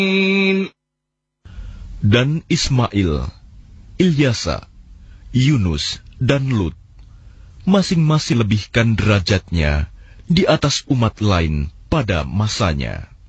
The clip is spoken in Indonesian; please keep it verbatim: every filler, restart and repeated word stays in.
Dan Ismail, Ilyasa, Yunus, dan Lut masing-masing lebihkan derajatnya di atas umat lain pada masanya.